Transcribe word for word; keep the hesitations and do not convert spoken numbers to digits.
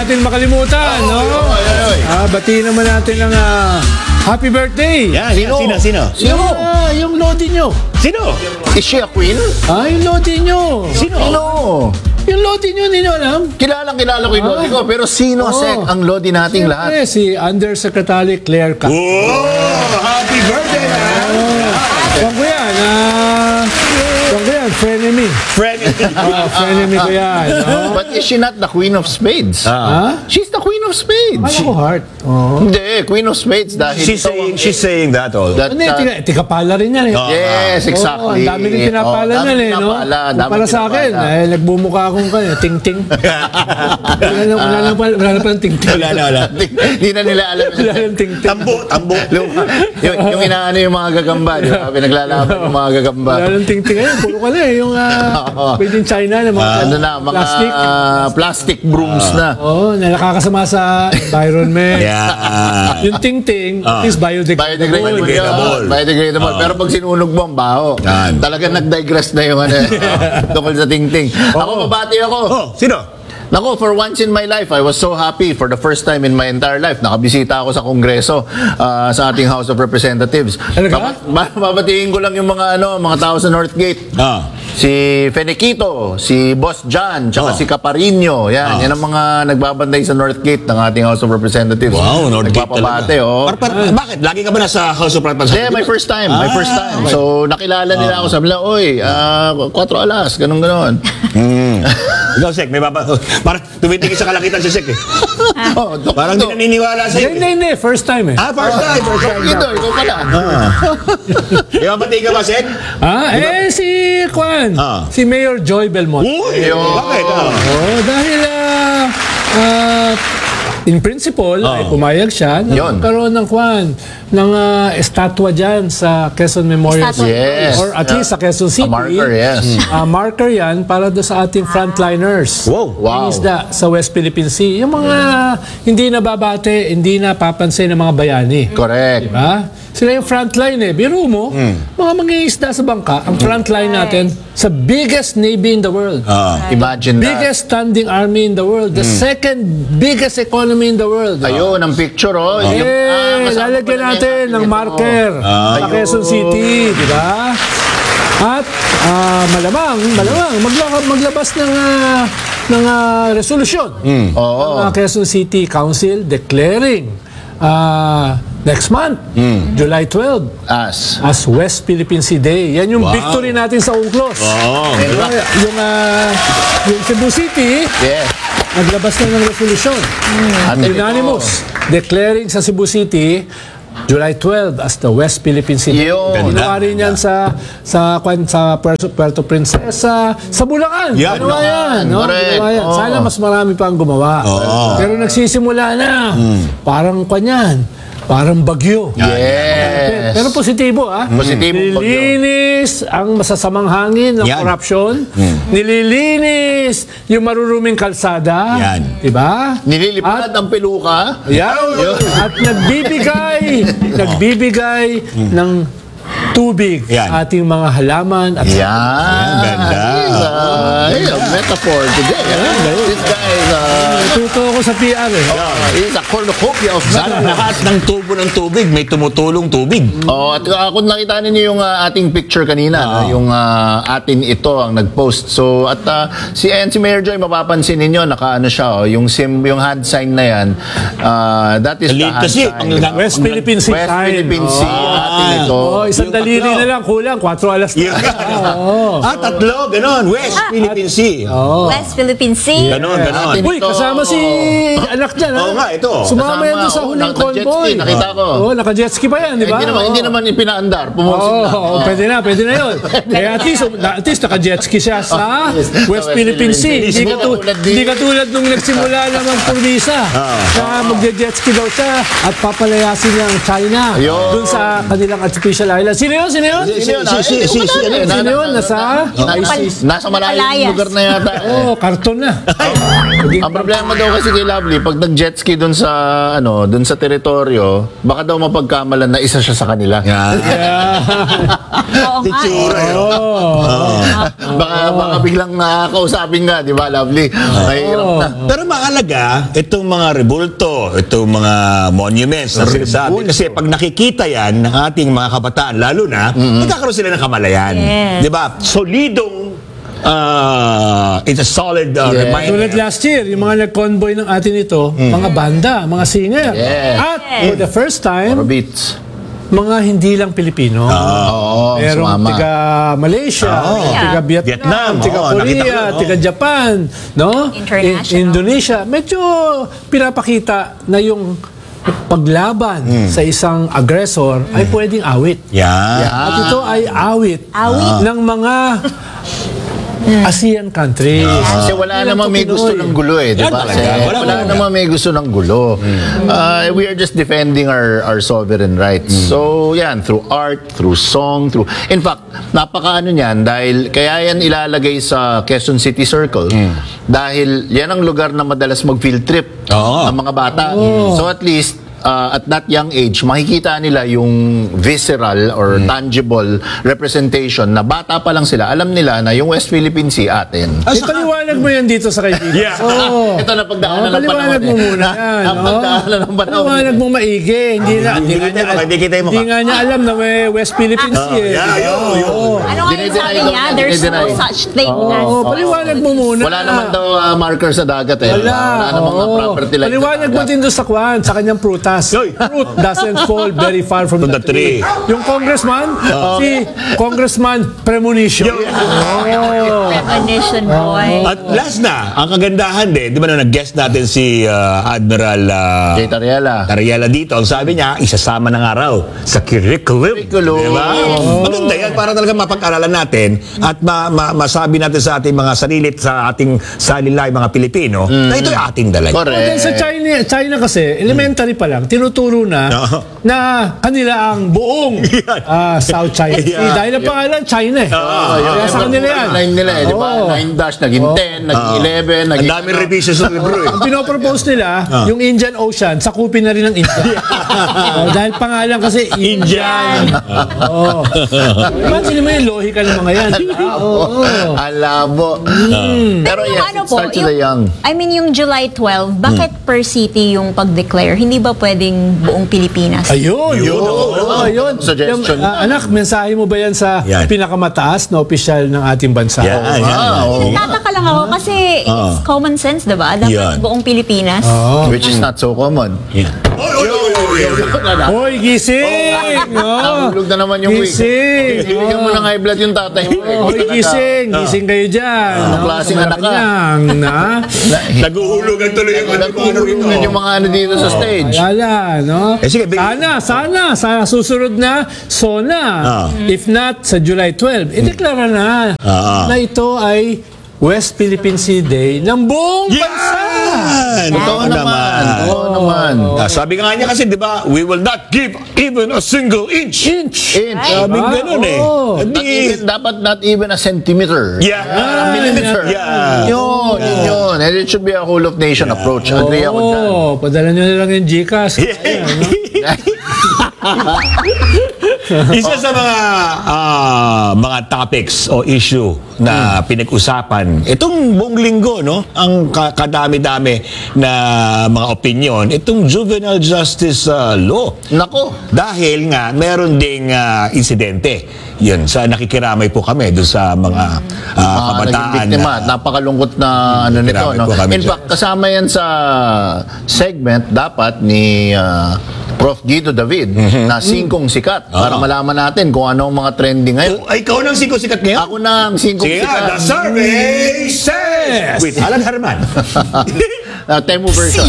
natin makalimutan, no? Ah, batiin naman natin ng ah, happy birthday. Yan, sino? Sino? Sino? Sino? Ah, yung Lodi nyo. Sino? Is she a queen? Ah, yung Lodi nyo. Sino? Sino? Yung Lodi nyo, hindi nyo alam? Kilalang kilala ko yung Ah. Lodi ko, pero sino Oo. sek ang Lodi nating lahat? Eh, si Undersecretary Claire Cap. Oh, happy birthday, man! Huwag ko yan, ah... Huwag ko yan, frenemy. Friend. Ah, frenemy ko yan, no? But is she not the Queen of Spades? Ha? She's the Queen of Spades. Akala ko heart. Oo. Hindi, Queen of Spades dahil She's ito saying, ang- she's saying that all. that, Hindi, uh, tika, tikapala rin yan eh. Oo. yes, Oo, exactly. ang dami rin pinapala Oo, niyan dami eh, no? pinapala, dami Para sa akin, pinapala. eh, nagbumukha akong kanya, ting-ting. Wala na, wala na, pala- wala na palang ting-ting. Wala na, wala. Hindi na nila alam. Wala na ting-ting. Tambo, tambo. yung, yung, yung inaano yung mga gagamba, di ba? Pinaglalaban yung mga gagamba. Wala nang ting-ting ngayon. Puro ka na eh. Yung uh, made in China na mga Ano na, mga plastic. ah, plastic brooms na. Oo, na nakakasama sa environment. Yeah. Yung ting-ting, at least biodegradable. Biodegradable. Biodegradable. yun. Biodegradable. Pero pag sinunog mo ang baho, Yan. talagang nag-digress na yung ano, tungkol sa ting-ting. Ako, mabati ako. Oh, sino? Nako, for once in my life, I was so happy for the first time in my entire life. Nakabisita ako sa Kongreso ah, sa ating House of Representatives. Talaga? Bab- babatiin ko lang yung mga ano, mga tao sa Northgate. Ah. Si Feniquito, si Boss John, tsaka Oh. si Caparino. Yan, Ah. yan ang mga nagbabantay sa Northgate ng ating House of Representatives. Wow, Northgate Nagpapabate, talaga. oh. Par, par, bakit? Lagi ka ba nasa House of Representatives? Hindi, my first time. My Ah, first time. okay. So, nakilala nila ako. Sabi nila, oy, ah, Cuatro alas, ganun ganon. Hmm. Ikaw, Sek, may baba... Parang tumitingin sa kalakitan si Sek eh. Oh, dok, Parang di dok. naniniwala Hindi, sa'yo. hindi, hindi. First time eh. Ah, first time. First time. Ito, ikaw pala. May mabati ka ba, Sek? Ah, eh, si Kwan. Ah. Si Mayor Joy Belmont. Uy! Bakit? Ah. Oh, dahil ah, ah, in principle, Oh. ay pumayag siya na Yun. magkaroon ng Kwan, ng ah, estatwa dyan sa Quezon Memorial Estatwa. Yes. Or at least sa Quezon City. A marker, yes. Ah, marker yan para do sa ating frontliners. Wow. Wow. Yung isda sa West Philippine Sea. Yung mga hindi nababate, hindi napapansin ng mga bayani. Correct. Diba? Sila yung frontline eh. Biro mo, mga mangingisda sa bangka, ang frontline natin sa biggest navy in the world. Ah. Imagine that. Biggest standing army in the world. The second biggest economy in the world. Ayun, ang picture, oh. Yung- ah, Eh, kasama lalagyan pala niya natin yung ng ating marker ito. sa Ayun. Quezon City, di ba? At ah, malamang, malamang maglabas, maglabas ng ah, ng ah, resolusyon Oo. ng ah, Quezon City Council declaring ah, next month, July twelfth, As. as West Philippine Sea Day. Yan yung Wow. victory natin sa UNCLOS. Oo. Diba? Yung, ah, yung Cebu City, Yes. naglabas na ng resolusyon. At ito, Unanimous. Declaring sa Cebu City, July twelfth as the West Philippine Sea Day. Yun. Ginawa rin yan sa sa kwan- sa Puerto, Puerto Princesa, sa Bulacan. Yan, Ginawa Bulacan. yan, no? Correct. Ginawa yan. Oo. Sana mas marami pang gumawa. Oo. Pero nagsisimula na. Parang kanyan. Parang bagyo. Yes. Pero positibo, ah. Positibong bagyo. Nililinis ang masasamang hangin ng Yan. korupsyon. Nililinis yung maruruming kalsada. Yan. Diba? Nililipad ang peluka. Yan. At nagbibigay, nagbibigay ng tubig Yan. sa ating mga halaman at Yan. ganda. He's a, he's a metaphor today. ah. This guy is a, natuto ko sa P R eh. he's a cornucopia of Sana lahat ng tubo ng tubig may tumutulong tubig. Oh, at uh, kung nakita ninyo yung uh, ating picture kanina, no, yung uh, atin ito ang nag-post. So at uh, si ayan, si Mayor Joy, mapapansin ninyo nakaano siya, oh, yung sim, yung hand sign na yan. Uh, that is the Maliit hand kasi. sign. Ang- West Philippine Sea West sign. Philippine Sea, Oh. atin ito. Oh, isang Yung daliri tatlo. na lang, kulang, kwatro alas na. Yun. Oo. Ah, tatlo. Ganon. West Philippine Sea. Oh. West Philippine Sea. Ganon, ganon. Atin Uy, ito. kasama si anak niya, ha? Oo nga, ito. Sumama yan Kasama, doon sa oh, huling naka-jet convoy. ski, nakita ko. Oo, naka-jet ski pa yan, di Eh, ba? Hindi naman, Oo. hindi naman ipinaandar. Pumulsin Oo, na. oo, pwede na, pwede na yun. Eh, at least, at least naka-jet ski siya sa Yes, West sa West Philippine Sea. Philippine Hindi Sea. katu- Tulad din. Hindi katulad nung nagsimula naman purmisa. Na magje-jet ski daw siya at papalayasin niya ang China Ayun. doon sa kanilang artificial island. Sino yun? Sino yun? Si- si- Sino yun? si- si- Ay, si- si- ano yun? Sino yun? Nasa Na- ISIS. Nasa malayong Malayas. lugar na yata. Oo, karton na. Ang problema daw kasi kay Lovely, pag nag-jet ski dun sa, ano, dun sa teritoryo, baka daw mapagkamalan na isa siya sa kanila. Yan. Oo nga. Titsura. eh. Oo. baka, baka biglang nakakausapin nga, di ba, Lovely? Mahirap na. Pero mahalaga, itong mga rebulto, itong mga monuments na sinasabi. Kasi pag nakikita yan ng ating mga kabataan, lalo na, magkakaroon sila ng kamalayan. Yes. Di ba? Solidong, uh, it's a solid uh, Yeah. reminder. Tulad last year, yung mga nag-convoy ng atin ito, mga banda, mga singer. Yes. At for the first time, Beats. mga hindi lang Pilipino. Oo, Merong sumama. tiga Malaysia, Oo. tiga Vietnam, Vietnam, tiga oo, nakita ko Korea, yun, oo. tiga Japan, no? International. In- Indonesia. Medyo pinapakita na yung paglaban sa isang aggressor ay pwedeng awit. Yeah. At ito ay awit, Awit. ng mga ASEAN countries. Kasi wala Hindi lang namang to may Pinoy. gusto ng gulo eh, di Yan ba? talaga. Kasi Wala Wala talaga. namang may gusto ng gulo. Uh, we are just defending our our sovereign rights. So, yan, through art, through song, through... In fact, napakaano niyan dahil kaya yan ilalagay sa Quezon City Circle dahil yan ang lugar na madalas mag-field trip Oo. ng mga bata. So, at least, uh, at that young age, makikita nila yung visceral or tangible representation na bata pa lang sila. Alam nila na yung West Philippine Sea atin. Eh, paliwanag mo yan dito sa kaibigan. Yeah. Oo. Ito na pagdaanan Oo, ng panahon. paliwanag mo eh. muna yan. Ang no? pagdaanan ng panahon. Paliwanag mo maigi. Hindi, na, hindi, nga niya, Hindi kita yung hindi mukha. nga niya alam na may West Philippine Sea. eh. yeah, yun, yun. Oo. Ano nga yung Dinideny sabi ko, niya? There's no dinideny. such thing as... Oo, paliwanag mo muna. Wala naman daw uh, marker sa dagat eh. Wala. Wala namang mga oo. property like Paliwanag mo din doon sa kwan, sa kanyang prutas. Yoy. Fruit doesn't fall very far from, From the, the tree. tree. Yung congressman, si Congressman Premonition. Oh. Premonition boy. At last na, ang kagandahan din, di ba na nag-guest natin si uh, Admiral uh, Jay Tariela. Tariela dito, ang sabi niya, isasama ng araw sa curriculum. Curriculum. Di ba? Maganda yan para talaga mapag-aralan natin at ma- ma- masabi natin sa ating mga sarili, sa ating salilay mga Pilipino, na ito'y ating dala. Then Correct. sa China, China kasi, elementary pa lang, tinuturo na Oo. na kanila ang buong Yan. ah, South China Sea. Yeah. Dahil ang pangalan, China eh. Oh, Kaya sa kanila yan. Nine nila eh, di ba? Oo. Nine dash, naging ten, naging eleven, Ang naging... daming revision sa libro eh. Ang pinopropose nila, yung Indian Ocean, sakupin na rin ng India. Oh, dahil pangalan kasi Indian. Oh. Imagine mo yung logical ng mga yan. Oo. Alabo. Pero Yung yes, ano it po, starts with the young. I mean, yung July twelfth, bakit per city yung pag-declare? Hindi ba pwedeng buong Pilipinas? Ayun. Yun, Oo, oo. oo, ayun. Suggestion. Yung, ah, anak, mensahe mo ba yan sa Yan. pinakamataas na opisyal ng ating bansa? Yan, yan, yan. Ah, oo. Tataka lang ako kasi it's common sense, diba? Dapat Yan. buong Pilipinas. Which is not so common. Yan. Oy, oy, oy, oy, oy. Hoy, gising! Oh, Nahulog na naman yung wig. gising! Bibigyan mo ng high blood yung tatay mo. eh. Hoy, gising! Gising kayo dyan. Ah, No? klaseng Sa anak ka. Malacanang, na? Nag-uulugan tuloy yung ano rito. Nagpupulungan yung mga ano dito sa stage. Wala, no? Eh, sige, big- sana, sana, sa susunod na SONA. Ah. If not, sa July twelfth, ideklara na Ah. na ito ay West Philippine Sea Day ng buong bansa. Yan! Totoo naman. Oo naman. Ah, sabi nga niya kasi, di ba, we will not give even a single inch. Inch. Inch. Sabi Ah, ganun eh. oo. Not Hindi. even, dapat not even a centimeter. Yeah. A millimeter. Yeah. Yun, yun, yun. And it should be a whole of nation approach. Agree ako dyan. Oo, padala nyo na lang yung Gcash. Isa sa mga ah, mga topics o issue na pinag-usapan itong buong linggo, no? Ang ka- kadami-dami na mga opinion, itong juvenile justice ah, law. Nako. Dahil nga meron ding ah, insidente. Yun, sa nakikiramay po kami doon sa mga ah, Ah, kabataan. naging biktima. na- Napakalungkot na ano nito. Grabe No? po kami In dyan. fact, kasama yan sa segment dapat ni ah, Prof Guido David na singkong sikat para Ah. malaman natin kung ano ang mga trending ngayon. Oh, ay, ikaw nang siko-sikat ngayon? Ako na ang singkong Sige nga, sikat. the survey says with Alan Herman. Uh, Temu version.